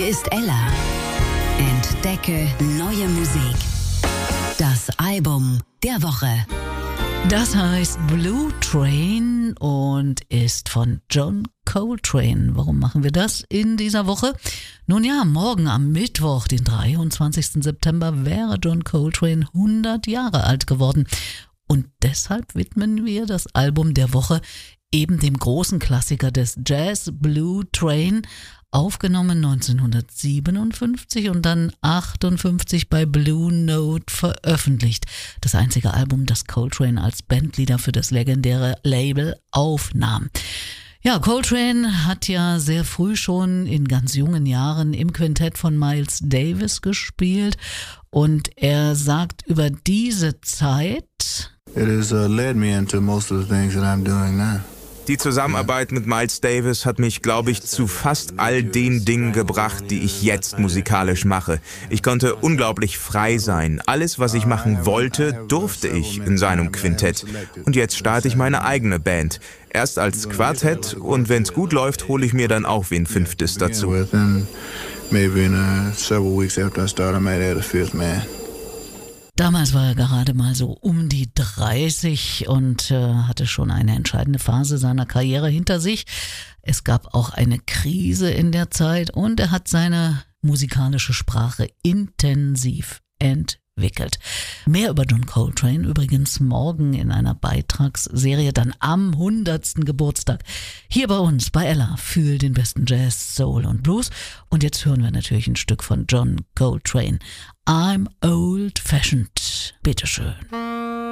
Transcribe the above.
ist Ella. Entdecke neue Musik. Das Album der Woche. Das heißt Blue Train und ist von John Coltrane. Warum machen wir das in dieser Woche? Nun ja, morgen am Mittwoch, den 23. September, wäre John Coltrane 100 Jahre alt geworden. Und deshalb widmen wir das Album der Woche eben dem großen Klassiker des Jazz, Blue Train, aufgenommen 1957 und dann 58 bei Blue Note veröffentlicht. Das einzige Album, das Coltrane als Bandleader für das legendäre Label aufnahm. Ja, Coltrane hat ja sehr früh schon in ganz jungen Jahren im Quintett von Miles Davis gespielt und er sagt über diese Zeit: It has led me into most of the things that I'm doing now. Die Zusammenarbeit mit Miles Davis hat mich, glaube ich, zu fast all den Dingen gebracht, die ich jetzt musikalisch mache. Ich konnte unglaublich frei sein. Alles, was ich machen wollte, durfte ich in seinem Quintett. Und jetzt starte ich meine eigene Band. Erst als Quartett und wenn's gut läuft, hole ich mir dann auch wen Fünftes dazu. Maybe in several weeks after I start, I might add a fifth man. Damals war er gerade mal so um die 30 und hatte schon eine entscheidende Phase seiner Karriere hinter sich. Es gab auch eine Krise in der Zeit und er hat seine musikalische Sprache intensiv entwickelt. Mehr über John Coltrane übrigens morgen in einer Beitragsserie, dann am 100. Geburtstag. Hier bei uns, bei Ella, für den besten Jazz, Soul und Blues. Und jetzt hören wir natürlich ein Stück von John Coltrane. I'm Old Fashioned. Bitteschön.